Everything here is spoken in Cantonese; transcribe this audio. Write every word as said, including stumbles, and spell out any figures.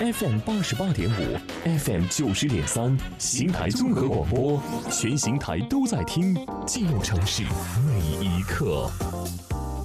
F M 八十八点五 ，F M 九十点三，邢台综合广播，全邢台都在听，记录城市每一刻。